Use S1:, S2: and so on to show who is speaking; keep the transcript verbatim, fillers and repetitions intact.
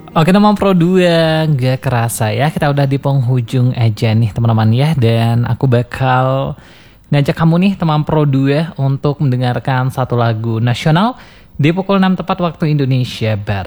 S1: Oke teman Pro dua, gak kerasa ya kita udah di penghujung aja nih teman-teman ya. Dan aku bakal ngajak kamu nih teman Pro dua untuk mendengarkan satu lagu nasional di pukul enam tepat waktu Indonesia Barat.